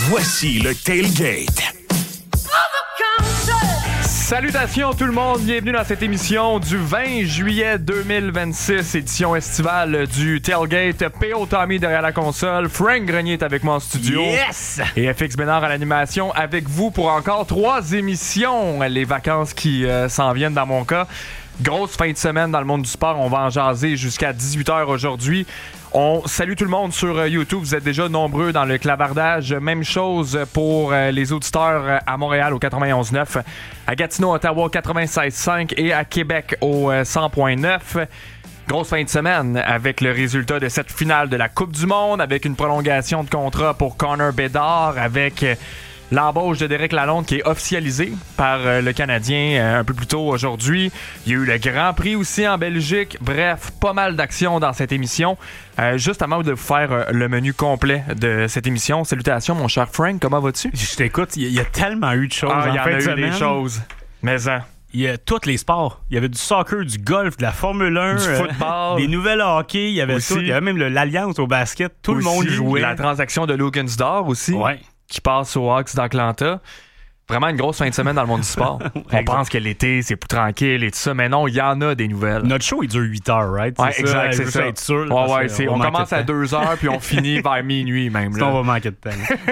Voici le Tailgate. Salutations tout le monde, bienvenue dans cette émission du 20 juillet 2026, édition estivale du Tailgate. P.O. Tommy derrière la console, Frank Grenier est avec moi en studio. Yes! Et FX Bénard à l'animation avec vous pour encore 3 émissions. Les vacances qui s'en viennent dans mon cas. Grosse fin de semaine dans le monde du sport, on va en jaser jusqu'à 18h aujourd'hui. On salue tout le monde sur YouTube, vous êtes déjà nombreux dans le clavardage. Même chose pour les auditeurs à Montréal au 91.9, à Gatineau, Ottawa 96.5 et à Québec au 100.9. Grosse fin de semaine avec le résultat de cette finale de la Coupe du Monde, avec une prolongation de contrat pour Connor Bedard, avec l'embauche de Derek Lalonde qui est officialisée par le Canadien un peu plus tôt aujourd'hui. Il y a eu le Grand Prix aussi en Belgique. Bref, pas mal d'actions dans cette émission. Juste avant de vous faire le menu complet de cette émission, salutations mon cher Frank, comment vas-tu? Je t'écoute, il y a tellement eu de choses en fin de semaine. Il y en a eu des choses. Mais il y a tous les sports. Il y avait du soccer, du golf, de la Formule 1, du football, des nouvelles hockey, il y avait aussi. tout. Il y avait même l'Alliance au basket. Tout aussi, le monde jouait. La transaction de Lugansdor aussi. Ouais. Qui passe aux Hawks d'Atlanta. Vraiment une grosse fin de semaine dans le monde du sport. On pense que l'été, c'est plus tranquille et tout ça, mais non, il y en a des nouvelles. Notre show, il dure 8 heures, right? Ouais, exact, c'est ça. Être sûr, on commence à 2 heures puis on finit vers minuit même. Sinon, on va manquer de temps.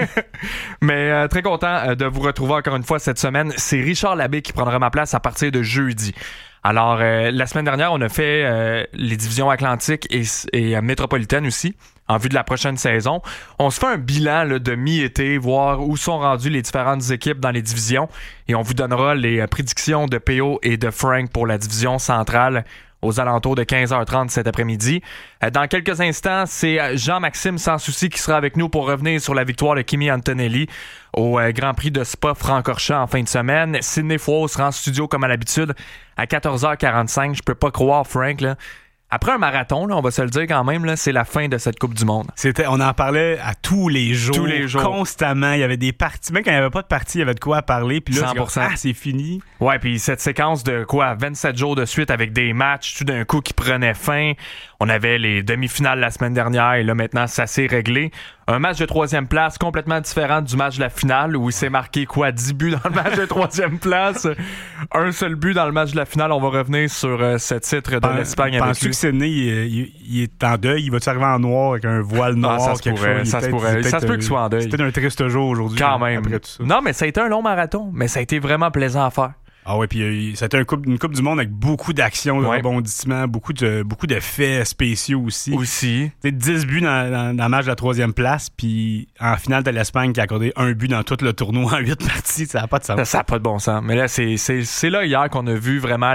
Mais très content de vous retrouver encore une fois cette semaine. C'est Richard Labbé qui prendra ma place à partir de jeudi. Alors, la semaine dernière, on a fait les divisions atlantiques et métropolitaines aussi, en vue de la prochaine saison. On se fait un bilan là, de mi-été, voir où sont rendues les différentes équipes dans les divisions. Et on vous donnera les prédictions de P.O. et de Frank pour la division centrale aux alentours de 15h30 cet après-midi. Dans quelques instants, c'est Jean-Maxime Sans Souci qui sera avec nous pour revenir sur la victoire de Kimi Antonelli au Grand Prix de Spa-Francorchamps en fin de semaine. Sidney Faux sera en studio comme à l'habitude à 14h45. Je peux pas croire, Frank, là. Après un marathon, là, on va se le dire quand même, là, c'est la fin de cette Coupe du Monde. On en parlait à tous les jours, constamment. Il y avait des parties. Même quand il n'y avait pas de partie, il y avait de quoi parler. Puis là, 100%. C'est fini. Ouais, puis cette séquence de 27 jours de suite avec des matchs tout d'un coup qui prenaient fin. On avait les demi-finales la semaine dernière et là, maintenant, ça s'est réglé. Un match de 3e place complètement différent du match de la finale où il s'est marqué 10 buts dans le match de 3e place. Un seul but dans le match de la finale. On va revenir sur ce titre de l'Espagne avec lui. Penses-tu que Sidney, il est en deuil? Il va-tu arriver en noir avec un voile noir? Ça se pourrait. Ça se peut qu'il soit en deuil. C'était un triste jour aujourd'hui. Quand même. Après tout ça. Non, mais ça a été un long marathon. Mais ça a été vraiment plaisant à faire. Ah ouais, puis ça a été une coupe du monde avec beaucoup d'actions, de rebondissements, beaucoup de faits spéciaux aussi. T'sais, 10 buts dans le match de la 3e place, puis en finale, t'as l'Espagne qui a accordé un but dans tout le tournoi en 8 parties. Ça n'a pas de sens. Ça n'a pas de bon sens. Mais là, c'est là hier qu'on a vu vraiment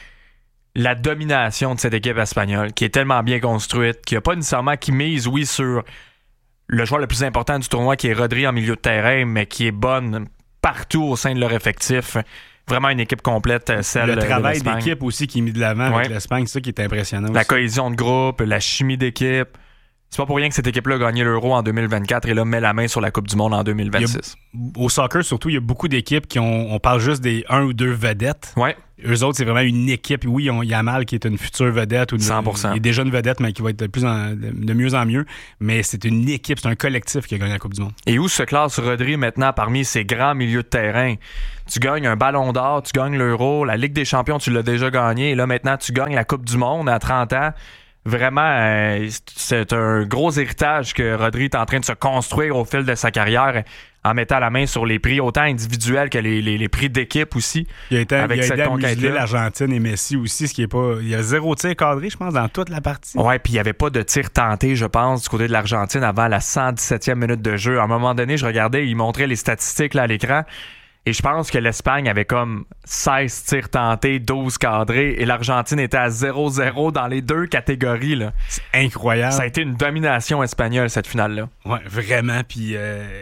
la domination de cette équipe espagnole, qui est tellement bien construite, qui n'a pas nécessairement qui mise, oui, sur le joueur le plus important du tournoi, qui est Rodri en milieu de terrain, mais qui est bonne partout au sein de leur effectif. Vraiment une équipe complète, celle de l'Espagne. Le travail d'équipe aussi qui est mis de l'avant avec l'Espagne, c'est ça qui est impressionnant aussi. La cohésion de groupe, la chimie d'équipe. C'est pas pour rien que cette équipe-là a gagné l'Euro en 2024 et là met la main sur la Coupe du Monde en 2026. Au soccer, surtout, il y a beaucoup d'équipes on parle juste des 1 ou 2 vedettes. Ouais. Eux autres, c'est vraiment une équipe. Oui, il y a Yamal qui est une future vedette. 100%. Il est déjà une vedette, mais qui va être de mieux en mieux. Mais c'est une équipe, c'est un collectif qui a gagné la Coupe du Monde. Et où se classe Rodri maintenant parmi ces grands milieux de terrain? Tu gagnes un ballon d'or, tu gagnes l'Euro, la Ligue des champions, tu l'as déjà gagné. Et là, maintenant, tu gagnes la Coupe du Monde à 30 ans. Vraiment, c'est un gros héritage que Rodri est en train de se construire au fil de sa carrière en mettant la main sur les prix autant individuels que les prix d'équipe aussi. Il a été à museler l'Argentine et Messi aussi, ce qui est pas. Il y a 0 tir cadré, je pense, dans toute la partie. Ouais, puis il n'y avait pas de tir tenté, je pense, du côté de l'Argentine avant la 117e minute de jeu. À un moment donné, je regardais, il montrait les statistiques là, à l'écran. Et je pense que l'Espagne avait comme 16 tirs tentés, 12 cadrés, et l'Argentine était à 0-0 dans les 2 catégories. Là. C'est incroyable. Ça a été une domination espagnole, cette finale-là. Ouais, vraiment. Puis,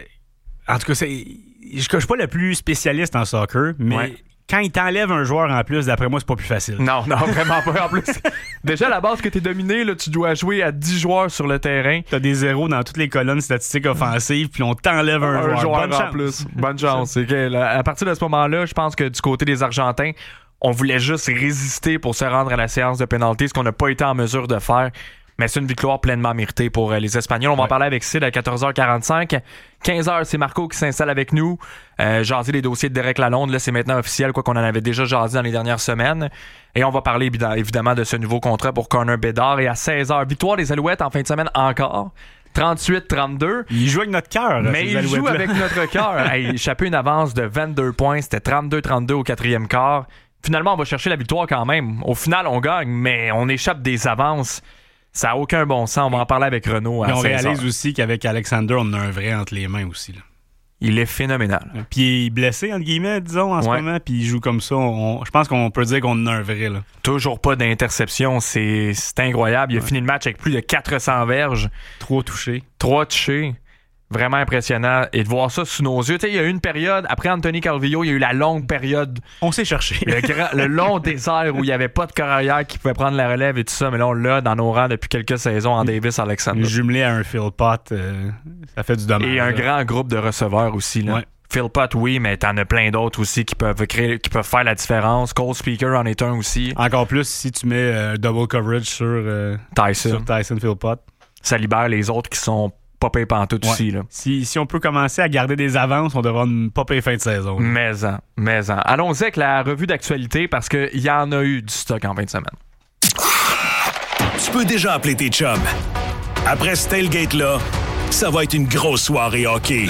en tout cas, je suis pas le plus spécialiste en soccer, mais quand il t'enlève un joueur en plus, d'après moi, c'est pas plus facile. Non, vraiment pas. En plus, déjà, à la base que t'es dominé, là, tu dois jouer à 10 joueurs sur le terrain. T'as des zéros dans toutes les colonnes statistiques offensives, puis on t'enlève un joueur. Bonne chance. Plus. Bonne chance. À partir de ce moment-là, je pense que du côté des Argentins, on voulait juste résister pour se rendre à la séance de pénalité, ce qu'on n'a pas été en mesure de faire. Mais c'est une victoire pleinement méritée pour les Espagnols. On va en parler avec Sid à 14h45. 15h, c'est Marco qui s'installe avec nous. Jaser les dossiers de Derek Lalonde. Là, c'est maintenant officiel, quoi qu'on en avait déjà jasé dans les dernières semaines. Et on va parler évidemment de ce nouveau contrat pour Connor Bedard. Et à 16h, victoire des Alouettes en fin de semaine encore. 38-32. Il joue avec notre cœur. Mais il joue avec notre cœur. Échappé une avance de 22 points. C'était 32-32 au quatrième quart. Finalement, on va chercher la victoire quand même. Au final, on gagne, mais on échappe des avances. Ça n'a aucun bon sens. On va en parler avec Renaud à 16h. On réalise aussi qu'avec Alexander, on a un vrai entre les mains aussi. Là. Il est phénoménal. Puis il est blessé, entre guillemets, disons, en ce moment. Puis il joue comme ça. Je pense qu'on peut dire qu'on a un vrai. Là. Toujours pas d'interception. C'est incroyable. Il a fini le match avec plus de 400 verges. 3 touchés. Vraiment impressionnant. Et de voir ça sous nos yeux. Tu sais, il y a eu une période, après Anthony Calvillo, il y a eu la longue période. On s'est cherché. Le long désert où il n'y avait pas de carrière qui pouvait prendre la relève et tout ça. Mais là, on l'a dans nos rangs depuis quelques saisons en Davis Alexander. Jumelé à un Phil Pot, ça fait du dommage. Et un grand groupe de receveurs aussi. Là. Ouais. Phil Pot, oui, mais t'en as plein d'autres aussi qui peuvent faire la différence. Cole Speaker en est un aussi. Encore plus si tu mets double coverage sur Tyson Phil Pot. Ça libère les autres qui sont pas payé pantoute aussi. Là. Si on peut commencer à garder des avances, on devra pas payer fin de saison. Mais-en. Allons-y avec la revue d'actualité parce qu'il y en a eu du stock en fin de semaine. Tu peux déjà appeler tes chums. Après ce tailgate-là, ça va être une grosse soirée hockey.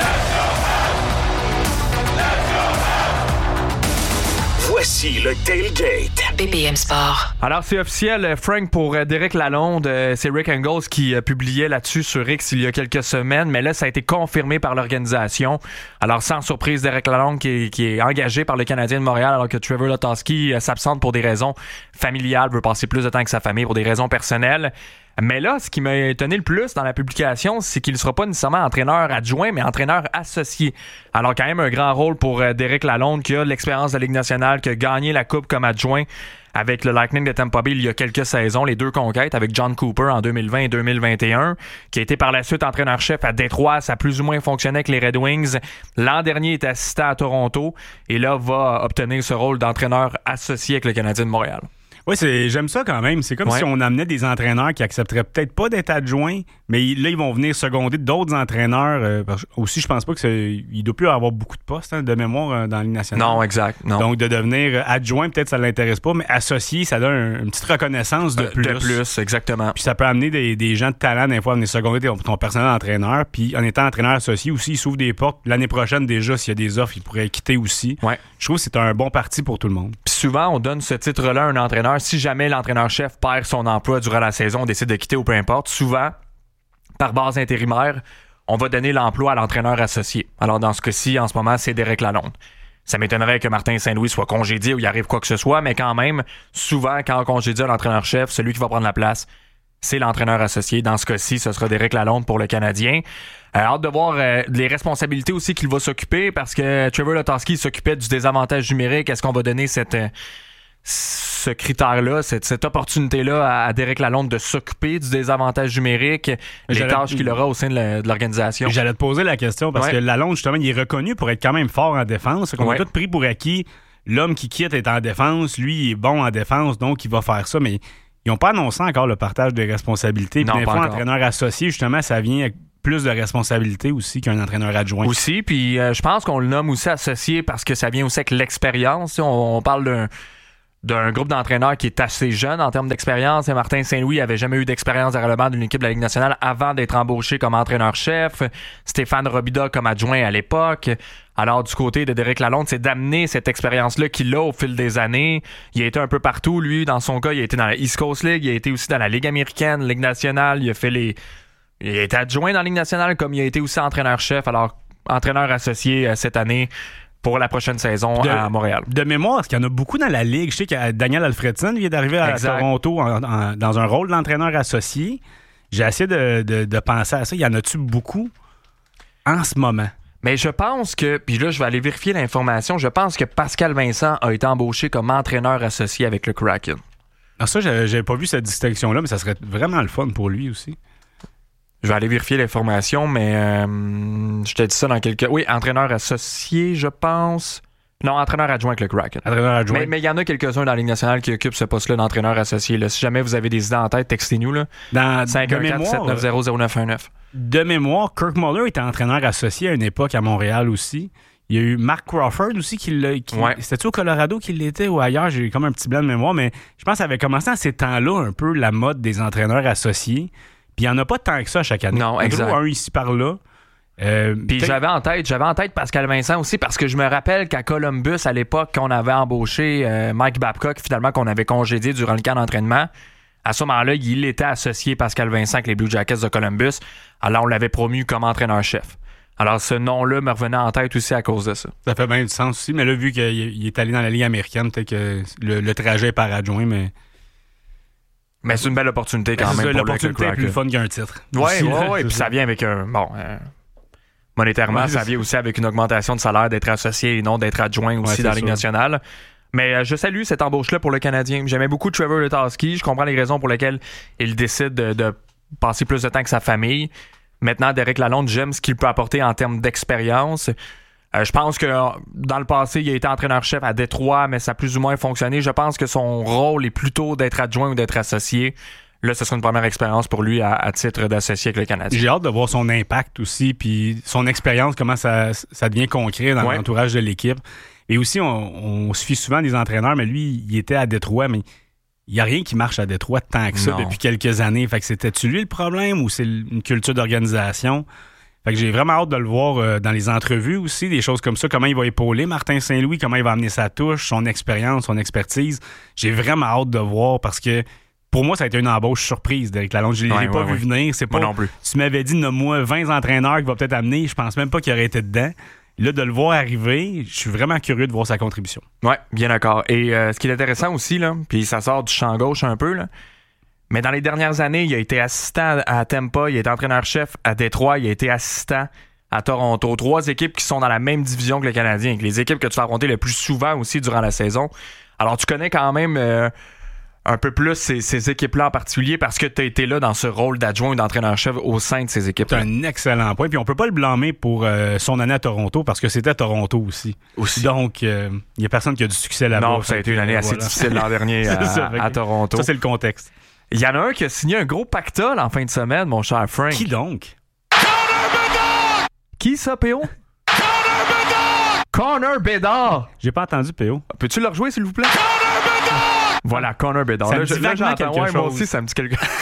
Voici le Tailgate. BPM Sport. Alors, c'est officiel, Frank, pour Derek Lalonde. C'est Rick Engels qui publiait là-dessus sur X il y a quelques semaines, mais là, ça a été confirmé par l'organisation. Alors, sans surprise, Derek Lalonde qui est engagé par le Canadien de Montréal, alors que Trevor Lotowski s'absente pour des raisons familiales, veut passer plus de temps que sa famille pour des raisons personnelles. Mais là, ce qui m'a étonné le plus dans la publication, c'est qu'il ne sera pas nécessairement entraîneur adjoint, mais entraîneur associé. Alors, quand même, un grand rôle pour Derek Lalonde, qui a de l'expérience de la Ligue nationale, qui a gagné la Coupe comme adjoint avec le Lightning de Tampa Bay il y a quelques saisons, les 2 conquêtes avec John Cooper en 2020 et 2021, qui a été par la suite entraîneur-chef à Détroit. Ça a plus ou moins fonctionné avec les Red Wings. L'an dernier, il était assistant à Toronto et là, va obtenir ce rôle d'entraîneur associé avec le Canadien de Montréal. Oui, j'aime ça quand même. C'est comme si on amenait des entraîneurs qui accepteraient peut-être pas d'être adjoints, mais là, ils vont venir seconder d'autres entraîneurs. Aussi, je pense pas qu'il doit plus avoir beaucoup de postes de mémoire dans la Ligue nationale. Non, exact. Non. Donc, de devenir adjoint, peut-être ça l'intéresse pas, mais associé, ça donne une petite reconnaissance de plus. De plus, exactement. Puis ça peut amener des gens de talent, des fois, à venir seconder ton personnel d'entraîneur. Puis en étant entraîneur associé aussi, il s'ouvre des portes. L'année prochaine, déjà, s'il y a des offres, il pourrait quitter aussi. Ouais. Je trouve que c'est un bon parti pour tout le monde. Puis souvent, on donne ce titre-là à un entraîneur. Si jamais l'entraîneur-chef perd son emploi durant la saison, on décide de quitter ou peu importe, souvent, par base intérimaire, on va donner l'emploi à l'entraîneur associé. Alors, dans ce cas-ci, en ce moment, c'est Derek Lalonde. Ça m'étonnerait que Martin Saint-Louis soit congédié ou il arrive quoi que ce soit, mais quand même, souvent, quand on congédie l'entraîneur-chef, celui qui va prendre la place, c'est l'entraîneur associé. Dans ce cas-ci, ce sera Derek Lalonde pour le Canadien. Hâte de voir les responsabilités aussi qu'il va s'occuper parce que Trevor Lotowski s'occupait du désavantage numérique. Est-ce qu'on va donner ce critère-là, cette opportunité-là à Derek Lalonde de s'occuper du désavantage numérique, les tâches qu'il aura au sein de l'organisation? J'allais te poser la question parce que Lalonde, justement, il est reconnu pour être quand même fort en défense. On a tout pris pour acquis. L'homme qui quitte est en défense. Lui, il est bon en défense, donc il va faire ça. Mais ils n'ont pas annoncé encore le partage des responsabilités. Puis des fois, entraîneur associé, justement, ça vient avec plus de responsabilités aussi qu'un entraîneur adjoint. Aussi, puis je pense qu'on le nomme aussi associé parce que ça vient aussi avec l'expérience. On parle d'un groupe d'entraîneurs qui est assez jeune en termes d'expérience. Et Martin Saint-Louis n'avait jamais eu d'expérience de règlement d'une équipe de la Ligue nationale avant d'être embauché comme entraîneur-chef. Stéphane Robida comme adjoint à l'époque. Alors, du côté de Derek Lalonde, c'est d'amener cette expérience-là qu'il a au fil des années. Il a été un peu partout, lui. Dans son cas, il a été dans la East Coast League. Il a été aussi dans la Ligue américaine, Ligue nationale. Il a été adjoint dans la Ligue nationale comme il a été aussi entraîneur-chef. Alors, entraîneur associé cette année pour la prochaine saison à Montréal. De mémoire, est-ce qu'il y en a beaucoup dans la Ligue? Je sais que Daniel Alfredson vient d'arriver à Toronto dans un rôle d'entraîneur associé. J'ai essayé de penser à ça. Y en a-tu beaucoup en ce moment? Mais je pense que, puis là, je vais aller vérifier l'information, je pense que Pascal Vincent a été embauché comme entraîneur associé avec le Kraken. Alors ça, j'avais pas vu cette distinction-là, mais ça serait vraiment le fun pour lui aussi. Je vais aller vérifier l'information, mais je te dis ça dans quelques... Oui, entraîneur associé, je pense. Non, entraîneur adjoint avec le Kraken. Entraîneur adjoint. Mais il y en a quelques-uns dans la Ligue nationale qui occupent ce poste-là d'entraîneur associé. Là. Si jamais vous avez des idées en tête, textez-nous. 514-790-0919. De mémoire, Kirk Muller était entraîneur associé à une époque à Montréal aussi. Il y a eu Mark Crawford aussi C'était-tu au Colorado qu'il l'était ou ailleurs? J'ai comme un petit blanc de mémoire, mais je pense que ça avait commencé à ces temps-là un peu la mode des entraîneurs associés. Puis il n'y en a pas tant que ça chaque année. Non, exact. Un ici par là. Puis j'avais en tête Pascal Vincent aussi parce que je me rappelle qu'à Columbus, à l'époque, qu'on avait embauché Mike Babcock, finalement qu'on avait congédié durant le camp d'entraînement, à ce moment-là, il était associé Pascal Vincent avec les Blue Jackets de Columbus. Alors on l'avait promu comme entraîneur-chef. Alors ce nom-là me revenait en tête aussi à cause de ça. Ça fait bien du sens aussi, mais là, vu qu'il est allé dans la Ligue américaine, peut-être que le trajet est par adjoint, mais c'est une belle opportunité quand même. L'opportunité est plus fun qu'un titre. Oui, puis ça vient avec un... monétairement, ça vient aussi avec une augmentation de salaire d'être associé et non d'être adjoint aussi dans la Ligue nationale. Mais je salue cette embauche-là pour le Canadien. J'aimais beaucoup Trevor Letowski. Je comprends les raisons pour lesquelles il décide de passer plus de temps que sa famille. Maintenant, Derek Lalonde, j'aime ce qu'il peut apporter en termes d'expérience. Je pense que dans le passé, il a été entraîneur-chef à Détroit, mais ça a plus ou moins fonctionné. Je pense que son rôle est plutôt d'être adjoint ou d'être associé. Là, ce sera une première expérience pour lui à titre d'associé avec le Canadien. J'ai hâte de voir son impact aussi, puis son expérience, comment ça devient concret dans l'entourage de l'équipe. Et aussi, on se fie souvent des entraîneurs, mais lui, il était à Détroit, mais il n'y a rien qui marche à Détroit tant que ça depuis quelques années. Fait que c'était-tu lui le problème ou c'est une culture d'organisation? Fait que j'ai vraiment hâte de le voir dans les entrevues aussi, des choses comme ça, comment il va épauler Martin Saint-Louis, comment il va amener sa touche, son expérience, son expertise. J'ai vraiment hâte de voir parce que pour moi, ça a été une embauche surprise d'Éric Lalonde. Je ne l'ai pas vu venir. C'est pas, moi non plus. Tu m'avais dit, nomme-moi 20 entraîneurs qu'il va peut-être amener. Je pense même pas qu'il aurait été dedans. Là, de le voir arriver, je suis vraiment curieux de voir sa contribution. Oui, bien d'accord. Et ce qui est intéressant aussi, là, puis ça sort du champ gauche un peu, là, mais dans les dernières années, il a été assistant à Tampa, il a été entraîneur-chef à Détroit, il a été assistant à Toronto. 3 équipes qui sont dans la même division que le Canadien, les équipes que tu vas affronter le plus souvent aussi durant la saison. Alors, tu connais quand même un peu plus ces équipes-là en particulier parce que tu as été là dans ce rôle d'adjoint ou d'entraîneur-chef au sein de ces équipes-là. C'est un excellent point. Puis on peut pas le blâmer pour son année à Toronto parce que c'était Toronto aussi. Donc, il n'y a personne qui a du succès là-bas. Non, ça a été une année assez difficile l'an dernier à Toronto. Ça, c'est le contexte. Il y en a un qui a signé un gros pactole en fin de semaine, mon cher Frank. Qui donc? Qui ça, P.O.? Connor Bedard! J'ai pas entendu, P.O. Peux-tu le rejouer, s'il vous plaît? Voilà, Connor Bedard. Ça me dit vaguement quelque chose. Moi aussi, ça me dit quelque chose.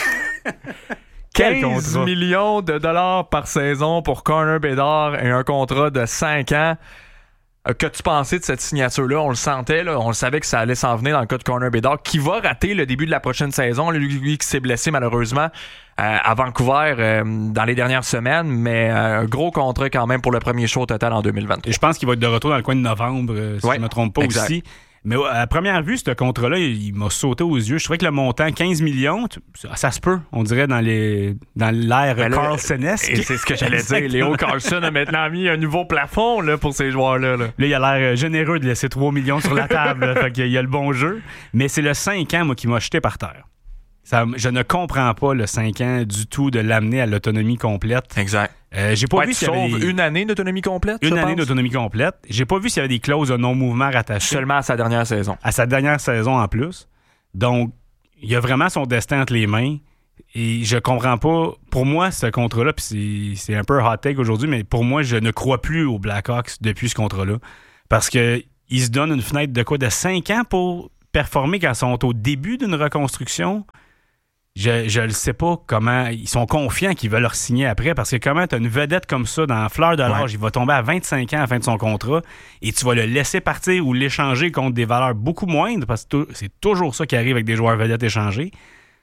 15 millions de dollars par saison pour Connor Bedard et un contrat de 5 ans. Qu'as-tu pensé de cette signature-là? On le sentait, là, on le savait que ça allait s'en venir dans le cas de Connor Bedard, qui va rater le début de la prochaine saison. Lui qui s'est blessé malheureusement à Vancouver dans les dernières semaines, mais un gros contrat quand même pour le premier show total en 2023. Et je pense qu'il va être de retour dans le coin de novembre, si je ne me trompe pas exact. Aussi. Mais à première vue, ce contrat-là, il m'a sauté aux yeux. Je trouvais que le montant, 15 millions, ça se peut, on dirait, dans l'ère Carlsonesque. Et c'est ce que j'allais dire. Léo Carlson a maintenant mis un nouveau plafond là, pour ces joueurs-là. Là, il a l'air généreux de laisser 3 millions sur la table. Fait qu'il y a le bon jeu. Mais c'est le 5 ans, moi, qui m'a jeté par terre. Je ne comprends pas le 5 ans du tout de l'amener à l'autonomie complète. Exact. J'ai pas vu s'il y avait une année d'autonomie complète. Une année d'autonomie complète. J'ai pas vu s'il y avait des clauses de non-mouvement rattachées. Seulement à sa dernière saison. À sa dernière saison en plus. Donc, il a vraiment son destin entre les mains. Et je comprends pas. Pour moi, ce contrat-là, puis c'est un peu un hot take aujourd'hui, mais pour moi, je ne crois plus aux Blackhawks depuis ce contrat-là. Parce que ils se donnent une fenêtre de 5 ans pour performer quand ils sont au début d'une reconstruction. Je ne sais pas comment ils sont confiants qu'ils veulent leur signer après parce que comment tu as une vedette comme ça dans la fleur de l'âge, il va tomber à 25 ans à la fin de son contrat et tu vas le laisser partir ou l'échanger contre des valeurs beaucoup moindres parce que c'est toujours ça qui arrive avec des joueurs vedettes échangés.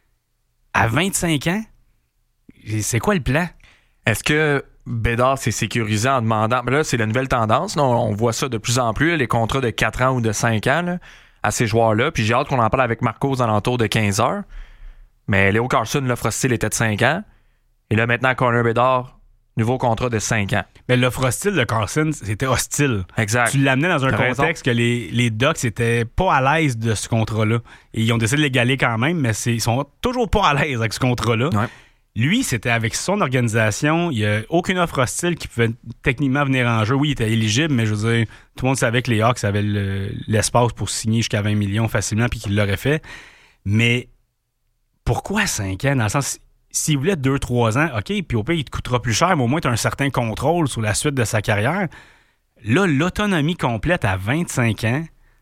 À 25 ans, c'est quoi le plan? Est-ce que Bédard s'est sécurisé en demandant... Là, c'est la nouvelle tendance. Là, on voit ça de plus en plus, là, les contrats de 4 ans ou de 5 ans là, à ces joueurs-là. Puis j'ai hâte qu'on en parle avec Marco aux alentours de 15 heures. Mais Léo Carlson, l'offre hostile était de 5 ans. Et là, maintenant, Connor Bedard, nouveau contrat de 5 ans. Mais l'offre hostile de Carlson, c'était hostile. Exact. Tu l'amenais dans un contexte que les Ducks n'étaient pas à l'aise de ce contrat-là. Et ils ont décidé de l'égaler quand même, mais ils sont toujours pas à l'aise avec ce contrat-là. Ouais. Lui, c'était avec son organisation. Il n'y a aucune offre hostile qui pouvait techniquement venir en jeu. Oui, il était éligible, mais je veux dire, tout le monde savait que les Hawks avaient l'espace pour signer jusqu'à 20 millions facilement puis qu'ils l'auraient fait. Mais pourquoi 5 ans? Dans le sens, s'il voulait 2-3 ans, OK, puis au pire, il te coûtera plus cher, mais au moins, tu as un certain contrôle sur la suite de sa carrière. Là, l'autonomie complète à 25 ans,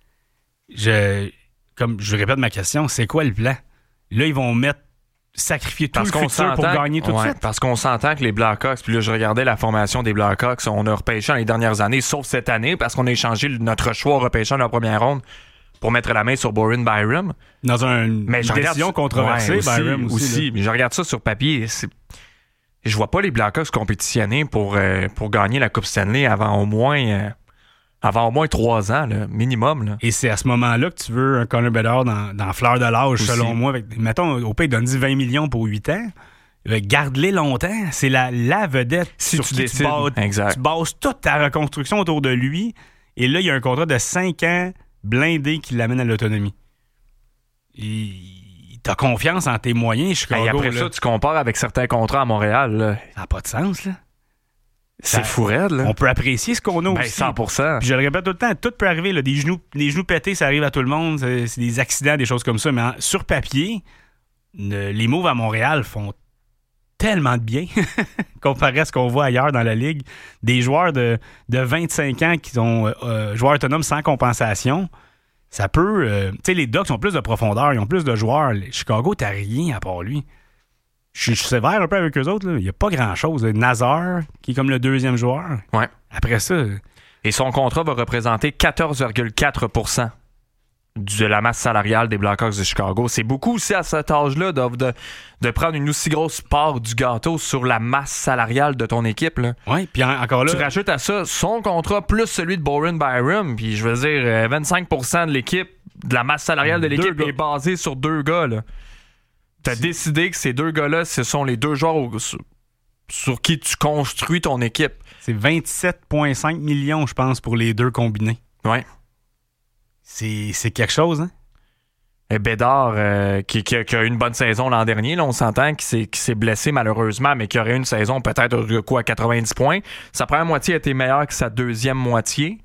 comme je répète ma question, c'est quoi le plan? Là, ils vont sacrifier tout le futur pour gagner tout de suite. Parce qu'on s'entend que les Blackhawks, puis là, je regardais la formation des Blackhawks, on a repêché dans les dernières années, sauf cette année, parce qu'on a échangé notre choix repêchant dans la première ronde pour mettre la main sur Bowen Byram. Dans une décision controversée, Byram aussi. Mais je regarde ça sur papier. Je vois pas les Blackhawks compétitionner pour gagner la Coupe Stanley avant au moins 3 ans, là, minimum. Là. Et c'est à ce moment-là que tu veux un Connor Bedard dans fleur de l'âge, aussi. Selon moi. Mettons, au pays, donne 20 millions pour 8 ans. Garde-les longtemps. C'est la vedette si sur tu qui décides. Tu bases toute ta reconstruction autour de lui. Et là, il y a un contrat de 5 ans blindé qui l'amène à l'autonomie. T'as confiance en tes moyens, Chicago. Et après ça, tu compares avec certains contrats à Montréal. Là. Ça n'a pas de sens, là. C'est fou raide, là. On peut apprécier ce qu'on a aussi. 100%. Puis je le répète tout le temps, tout peut arriver. Là. Des genoux pétés, ça arrive à tout le monde. C'est des accidents, des choses comme ça. Mais sur papier, les moves à Montréal font tellement de bien comparé à ce qu'on voit ailleurs dans la Ligue. Des joueurs de 25 ans qui sont joueurs autonomes sans compensation. Ça peut... tu sais, les Ducks ont plus de profondeur, ils ont plus de joueurs. Chicago, t'as rien à part lui. Je suis sévère un peu avec eux autres. Il n'y a pas grand-chose. Nazar, qui est comme le deuxième joueur. Ouais. Après ça... Et son contrat va représenter 14,4% de la masse salariale des Blackhawks de Chicago. C'est beaucoup aussi à cet âge-là de prendre une aussi grosse part du gâteau sur la masse salariale de ton équipe. Oui, puis encore là... Tu rajoutes à ça son contrat plus celui de Bowen Byram, puis je veux dire, 25% de l'équipe, de la masse salariale de l'équipe est basée sur 2 gars, là. T'as décidé que ces 2 gars-là, ce sont les 2 joueurs sur qui tu construis ton équipe. C'est 27,5 millions, je pense, pour les 2 combinés. Oui. C'est quelque chose, hein? Et Bédard, qui a eu une bonne saison l'an dernier, là, on s'entend qu'il s'est blessé malheureusement, mais qui aurait une saison peut-être de quoi, 90 points. Sa première moitié a été meilleure que sa deuxième moitié.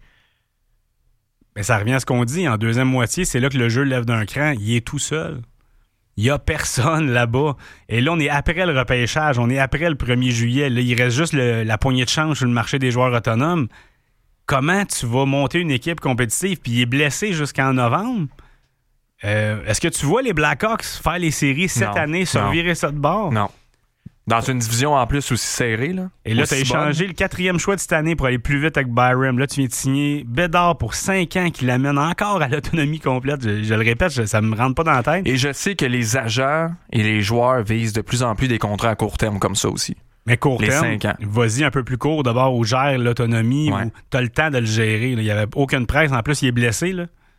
Mais ça revient à ce qu'on dit. En deuxième moitié, c'est là que le jeu lève d'un cran. Il est tout seul. Il n'y a personne là-bas. Et là, on est après le repêchage. On est après le 1er juillet. Là, il reste juste la poignée de change sur le marché des joueurs autonomes. Comment tu vas monter une équipe compétitive? Puis il est blessé jusqu'en novembre. Est-ce que tu vois les Blackhawks faire les séries cette année, se revirer ça de bord? Non. Dans une division en plus aussi serrée. Là. Et là, tu as échangé le 4e choix de cette année pour aller plus vite avec Byram. Là, tu viens de signer Bédard pour 5 ans qui l'amène encore à l'autonomie complète. Je le répète, ça me rentre pas dans la tête. Et je sais que les agents et les joueurs visent de plus en plus des contrats à court terme comme ça aussi. Mais court terme, 5 ans. Vas-y un peu plus court d'abord où gère l'autonomie, où tu as le temps de le gérer. Là. Il n'y avait aucune presse. En plus, il est blessé.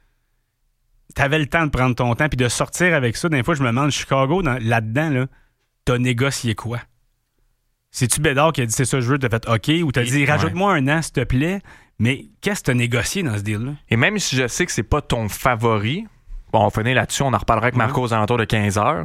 Tu avais le temps de prendre ton temps puis de sortir avec ça. Des fois, je me demande, Chicago, là-dedans, là, t'as négocié quoi? C'est-tu Bédard qui a dit c'est ça je veux, t'as fait OK, ou t'as dit rajoute-moi un an s'il te plaît, mais qu'est-ce que t'as négocié dans ce deal-là? Et même si je sais que c'est pas ton favori, bon, on finit là-dessus, on en reparlera avec Marco aux alentours de 15h.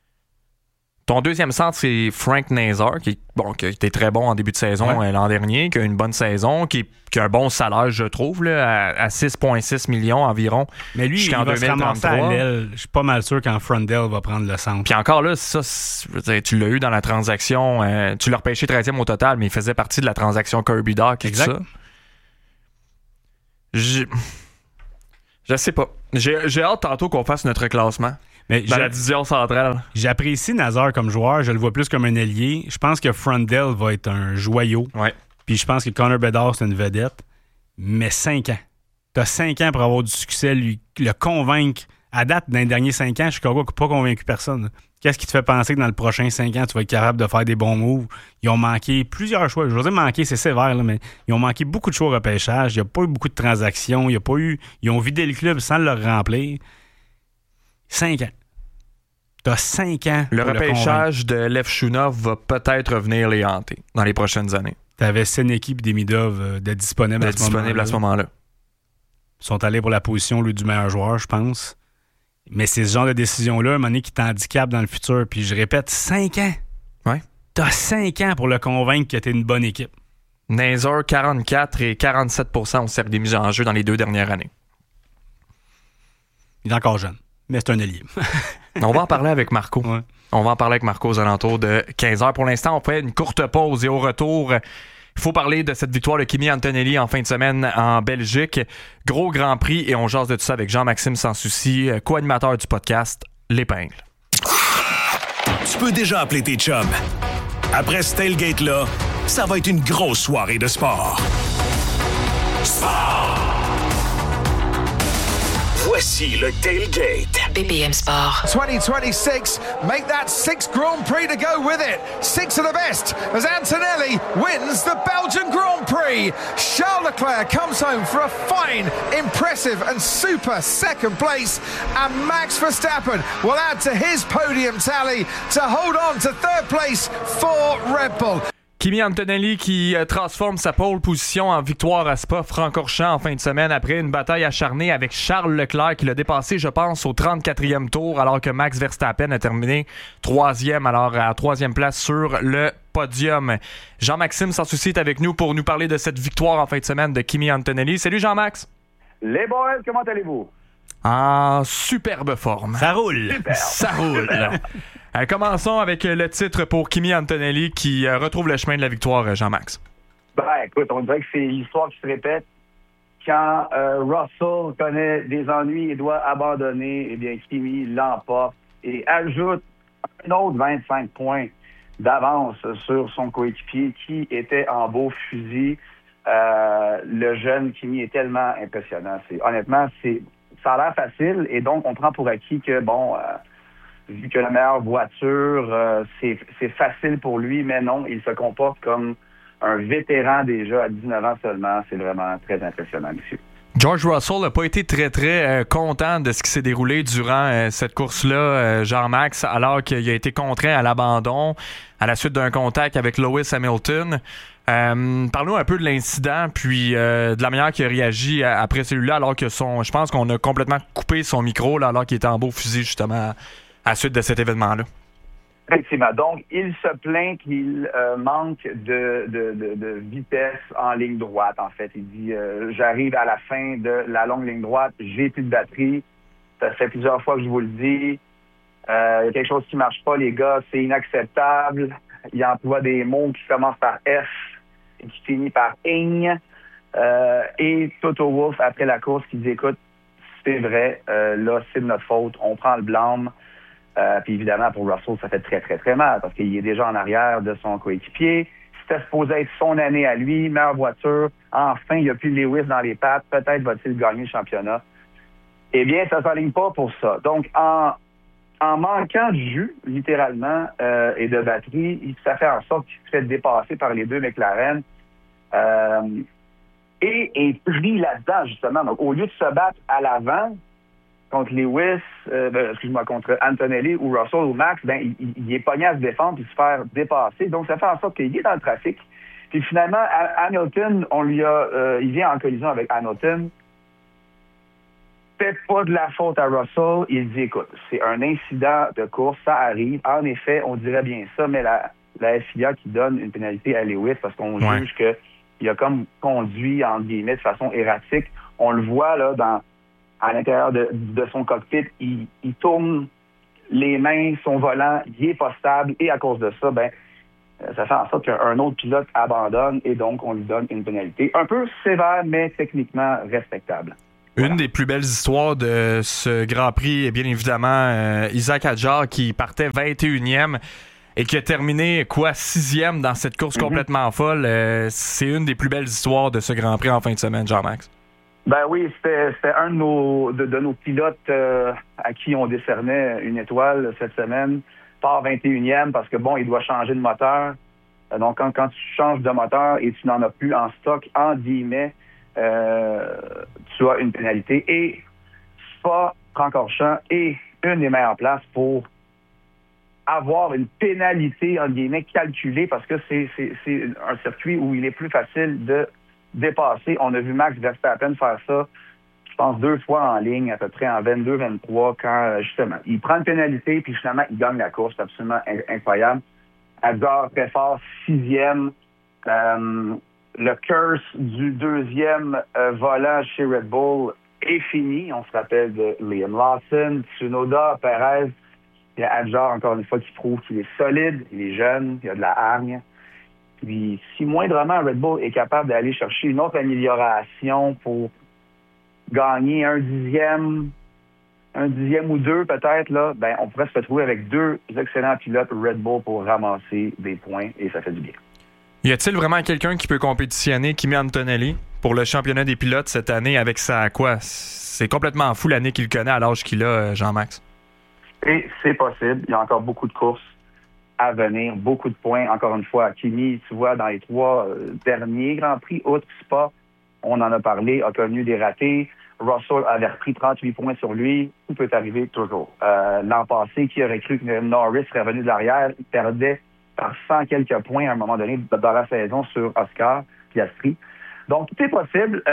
Ton deuxième centre, c'est Frank Nazar, qui était très bon en début de saison l'an dernier, qui a une bonne saison, qui a un bon salaire, je trouve, là, à 6,6 millions environ. Mais lui, il va se ramasser à l'aile. Je suis pas mal sûr qu'en Frondell va prendre le centre. Puis encore là, ça, tu l'as eu dans la transaction. Tu l'as repêché 13e au total, mais il faisait partie de la transaction Kirby Dach et tout ça. Je sais pas. J'ai hâte tantôt qu'on fasse notre classement. Mais dans la division centrale. J'apprécie Nazar comme joueur. Je le vois plus comme un ailier. Je pense que Frondell va être un joyau. Ouais. Puis je pense que Connor Bedard, c'est une vedette. Mais 5 ans. T'as 5 ans pour avoir du succès. Lui, le convaincre. À date, dans les derniers 5 ans, Chicago n'a pas convaincu personne. Qu'est-ce qui te fait penser que dans le prochain 5 ans, tu vas être capable de faire des bons moves? Ils ont manqué plusieurs choix. Je veux dire manquer, c'est sévère, là, mais ils ont manqué beaucoup de choix au repêchage. Il n'y a pas eu beaucoup de transactions. Ils ont vidé le club sans le remplir. 5 ans. T'as 5 ans. Le repêchage de Lev Shunov va peut-être venir les hanter dans les prochaines années. T'avais Seneki et Demidov d'être disponibles à ce moment-là. Ils sont allés pour la position du meilleur joueur, je pense. Mais c'est ce genre de décision-là, à un moment donné, qui t'handicape dans le futur. Puis je répète, 5 ans. Ouais. t'as 5 ans pour le convaincre que t'es une bonne équipe. Nazar, 44 et 47% au cercle des mises en jeu dans les 2 dernières années. Il est encore jeune, mais c'est un allié. On va en parler avec Marco. Ouais. On va en parler avec Marco aux alentours de 15h. Pour l'instant, on fait une courte pause et au retour, il faut parler de cette victoire de Kimi Antonelli en fin de semaine en Belgique. Gros Grand Prix et on jase de tout ça avec Jean-Maxime Sans Souci, co-animateur du podcast L'Épingle. Tu peux déjà appeler tes chums. Après ce tailgate-là, ça va être une grosse soirée de sport. Sport! Voici le tailgate. BPM Sport. 2026, make that 6th Grand Prix to go with it. 6 of the best as Antonelli wins the Belgian Grand Prix. Charles Leclerc comes home for a fine, impressive and super second place. And Max Verstappen will add to his podium tally to hold on to third place for Red Bull. Kimi Antonelli qui transforme sa pole position en victoire à Spa-Francorchamps en fin de semaine après une bataille acharnée avec Charles Leclerc qui l'a dépassé, je pense, au 34e tour alors que Max Verstappen a terminé 3e, alors à 3e place sur le podium. Jean-Maxime Sans Souci est avec nous pour nous parler de cette victoire en fin de semaine de Kimi Antonelli. Salut Jean-Max! Les boys, comment allez-vous? En superbe forme. Ça roule! Super. Ça roule! Commençons avec le titre pour Kimi Antonelli qui retrouve le chemin de la victoire, Jean-Max. Ben, écoute, on dirait que c'est l'histoire qui se répète. Quand Russell connaît des ennuis et doit abandonner, eh bien, Kimi l'emporte et ajoute un autre 25 points d'avance sur son coéquipier qui était en beau fusil. Le jeune Kimi est tellement impressionnant. Honnêtement, ça a l'air facile et donc on prend pour acquis que, vu que la meilleure voiture, c'est facile pour lui, mais non, il se comporte comme un vétéran déjà à 19 ans seulement. C'est vraiment très impressionnant, monsieur. George Russell n'a pas été très content de ce qui s'est déroulé durant cette course-là, Jean-Max, alors qu'il a été contraint à l'abandon à la suite d'un contact avec Lewis Hamilton. Parle-nous un peu de l'incident, puis de la manière qu'il a réagi après celui-là, alors que je pense qu'on a complètement coupé son micro là, alors qu'il était en beau fusil, justement, à la suite de cet événement-là. Effectivement. Donc, il se plaint qu'il manque de vitesse en ligne droite, en fait. Il dit j'arrive à la fin de la longue ligne droite, j'ai plus de batterie. Ça fait plusieurs fois que je vous le dis. Il y a quelque chose qui marche pas, les gars, c'est inacceptable. Il emploie des mots qui commencent par F et qui finissent par ing. Et Toto Wolff, après la course, qui dit écoute, c'est vrai, là, c'est de notre faute, on prend le blâme. Puis évidemment, pour Russell, ça fait très, très, très mal parce qu'il est déjà en arrière de son coéquipier. C'était supposé être son année à lui, meilleure voiture. Enfin, il n'y a plus Lewis dans les pattes. Peut-être va-t-il gagner le championnat. Eh bien, ça ne s'aligne pas pour ça. Donc, en manquant de jus, littéralement, et de batterie, ça fait en sorte qu'il se fait dépasser par les deux McLaren. Et est pris là-dedans, justement. Donc, au lieu de se battre à l'avant, contre Lewis, contre Antonelli ou Russell ou Max, il est pogné à se défendre puis se faire dépasser. Donc, ça fait en sorte qu'il est dans le trafic. Puis finalement, Hamilton, il vient en collision avec Hamilton. C'est pas de la faute à Russell. Il dit, écoute, c'est un incident de course, ça arrive. En effet, on dirait bien ça, mais la FIA qui donne une pénalité à Lewis parce qu'on juge qu'il a comme conduit, entre guillemets, de façon erratique. On le voit là à l'intérieur de son cockpit, il tourne les mains, son volant, il est pas stable, et à cause de ça, ça fait en sorte qu'un autre pilote abandonne, et donc on lui donne une pénalité un peu sévère, mais techniquement respectable. Voilà. Une des plus belles histoires de ce Grand Prix est bien évidemment Isaac Hadjar qui partait 21e et qui a terminé 6e dans cette course complètement folle. C'est une des plus belles histoires de ce Grand Prix en fin de semaine, Jean-Max. Ben oui, c'était un de nos pilotes à qui on décernait une étoile cette semaine, part 21e parce que il doit changer de moteur. Donc quand tu changes de moteur et tu n'en as plus en stock, en guillemets, tu as une pénalité. Et Spa-Francorchamps est une des meilleures places pour avoir une pénalité, en guillemets, calculée parce que c'est un circuit où il est plus facile de dépasser. On a vu Max Verstappen faire ça, je pense, 2 fois en ligne, à peu près en 22-23, quand, justement, il prend une pénalité, puis finalement, il gagne la course. C'est absolument incroyable. Hadjar très fort, 6e. Le curse du 2e volant chez Red Bull est fini. On se rappelle de Liam Lawson, Tsunoda, Perez. Il y a Hadjar, encore une fois, qui prouve qu'il est solide, il est jeune, il a de la hargne. Puis, si moindrement Red Bull est capable d'aller chercher une autre amélioration pour gagner un dixième ou 2 peut-être, là, ben, on pourrait se retrouver avec 2 excellents pilotes Red Bull pour ramasser des points et ça fait du bien. Y a-t-il vraiment quelqu'un qui peut compétitionner Kimi Antonelli pour le championnat des pilotes cette année avec sa quoi? C'est complètement fou l'année qu'il connaît à l'âge qu'il a, Jean-Max. Et c'est possible. Il y a encore beaucoup de courses à venir, beaucoup de points. Encore une fois, Kimi, tu vois, dans les 3 derniers Grands Prix, outre Spa, on en a parlé, a connu des ratés. Russell avait repris 38 points sur lui. Tout peut arriver toujours. L'an passé, qui aurait cru que Norris serait revenu de l'arrière? Il perdait par 100 quelques points à un moment donné dans la saison sur Oscar Piastri. Donc, tout est possible.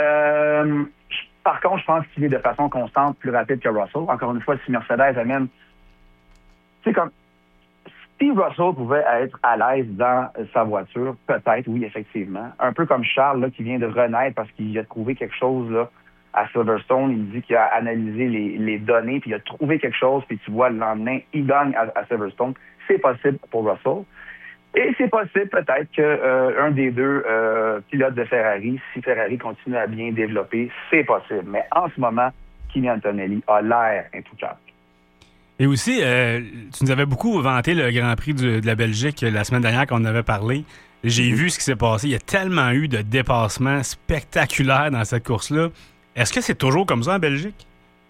Par contre, je pense qu'il est de façon constante plus rapide que Russell. Encore une fois, si Mercedes amène... C'est comme... Si Russell pouvait être à l'aise dans sa voiture, peut-être, oui, effectivement. Un peu comme Charles, là, qui vient de renaître parce qu'il a trouvé quelque chose là, à Silverstone. Il dit qu'il a analysé les données, puis il a trouvé quelque chose, puis tu vois, le lendemain, il gagne à Silverstone. C'est possible pour Russell. Et c'est possible peut-être qu'un des 2 pilotes de Ferrari, si Ferrari continue à bien développer, c'est possible. Mais en ce moment, Kimi Antonelli a l'air intouchable. Et aussi, tu nous avais beaucoup vanté le Grand Prix de la Belgique la semaine dernière qu'on en avait parlé. J'ai vu ce qui s'est passé. Il y a tellement eu de dépassements spectaculaires dans cette course-là. Est-ce que c'est toujours comme ça en Belgique?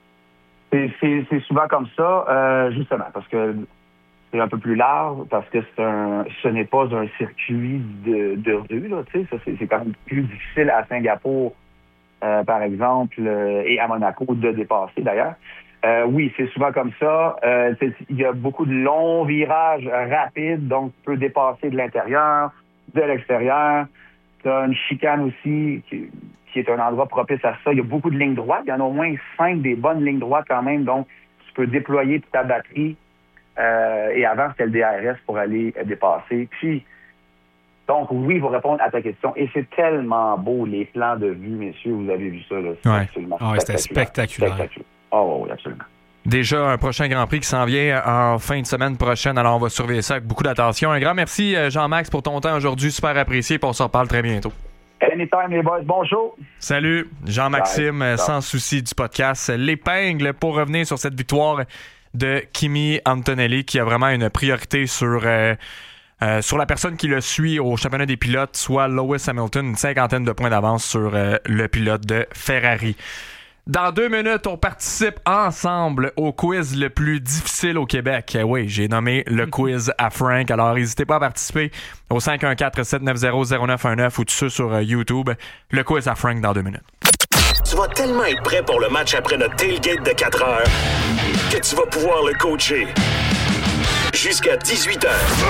C'est souvent comme ça, justement, parce que c'est un peu plus large, parce que ce n'est pas un circuit de rue, là, tu sais. C'est quand même plus difficile à Singapour, par exemple, et à Monaco de dépasser, d'ailleurs. Oui, c'est souvent comme ça. Il y a beaucoup de longs virages rapides, donc tu peux dépasser de l'intérieur, de l'extérieur. Tu as une chicane aussi qui est un endroit propice à ça. Il y a beaucoup de lignes droites. Il y en a au moins 5 des bonnes lignes droites quand même, donc tu peux déployer toute ta batterie. Et avant, c'était le DRS pour aller dépasser. Puis, donc, oui, pour répondre à ta question. Et c'est tellement beau, les plans de vue, messieurs. Vous avez vu ça, là. C'est absolument c'était spectaculaire. Oh, oui, absolument. Déjà un prochain Grand Prix qui s'en vient en fin de semaine prochaine. Alors, on va surveiller ça avec beaucoup d'attention. Un grand merci, Jean-Max, pour ton temps aujourd'hui. Super apprécié. Puis on se reparle très bientôt. Anytime, les boys. Bonjour. Salut. Jean-Maxime, sans souci du podcast. L'épingle pour revenir sur cette victoire de Kimi Antonelli qui a vraiment une priorité sur la personne qui le suit au championnat des pilotes, soit Lewis Hamilton, une 50aine de points d'avance sur le pilote de Ferrari. Dans 2 minutes, on participe ensemble au quiz le plus difficile au Québec. Oui, j'ai nommé le quiz à Frank. Alors, n'hésitez pas à participer au 514-790-0919 ou tout ça sur YouTube. Le quiz à Frank dans 2 minutes. Tu vas tellement être prêt pour le match après notre tailgate de 4 heures que tu vas pouvoir le coacher jusqu'à 18h.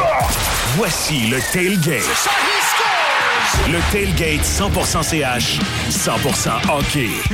Voici le tailgate. Le tailgate 100% CH, 100% hockey.